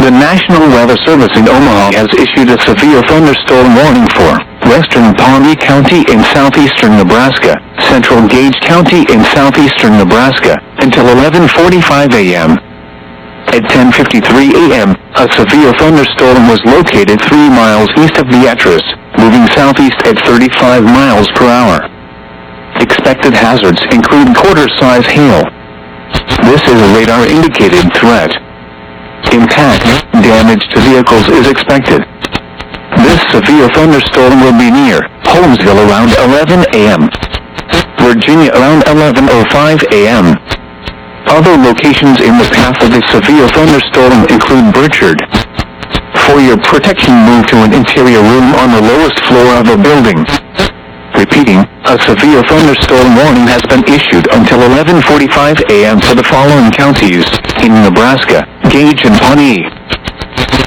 The National Weather Service in Omaha has issued a severe thunderstorm warning for western Pawnee County in southeastern Nebraska, central Gage County in southeastern Nebraska, until 11:45 a.m. At 10:53 a.m., a severe thunderstorm was located 3 miles east of Beatrice, moving southeast at 35 miles per hour. Expected hazards include quarter-size hail. This is a radar-indicated threat. Impact damage to vehicles is expected. This severe thunderstorm will be near Holmesville around 11 a.m. Virginia around 11:05 a.m. Other locations in the path of the severe thunderstorm include Burchard. For your protection, move to an interior room on the lowest floor of a building. Repeating, a severe thunderstorm warning has been issued until 11:45 a.m. for the following counties in Nebraska: Gage and Pawnee.